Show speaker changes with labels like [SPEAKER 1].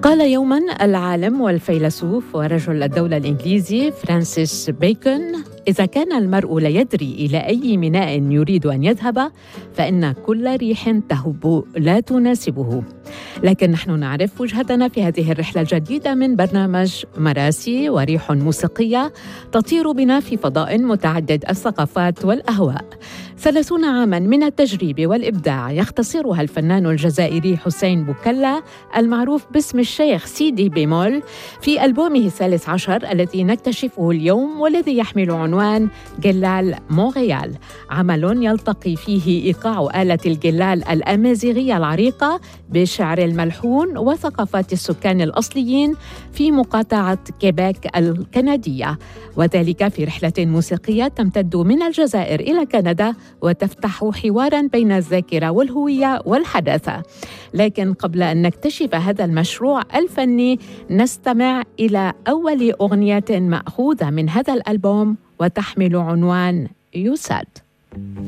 [SPEAKER 1] قال يوما العالم والفيلسوف ورجل الدولة الإنجليزي فرانسيس بيكون: إذا كان المرء لا يدري إلى أي ميناء يريد أن يذهب فإن كل ريح تهب لا تناسبه. لكن نحن نعرف وجهتنا في هذه الرحلة الجديدة من برنامج مراسي وريح موسيقية تطير بنا في فضاء متعدد الثقافات والأهواء. 30 عاما من التجريب والإبداع يختصرها الفنان الجزائري حسين بوكلا المعروف باسم الشيخ سيدي بيمول في ألبومه الثالث عشر الذي نكتشفه اليوم والذي يحمل عنوان جلال مونريال، عمل يلتقي فيه إيقاع آلة الجلال الأمازيغية العريقة بالشعر الملحون وثقافات السكان الأصليين في مقاطعة كيبيك الكندية، وذلك في رحلة موسيقية تمتد من الجزائر إلى كندا وتفتح حوارا بين الذاكرة والهوية والحداثة. لكن قبل أن نكتشف هذا المشروع الفني نستمع إلى أول أغنية مأخوذة من هذا الألبوم وتحمل عنوان يساد.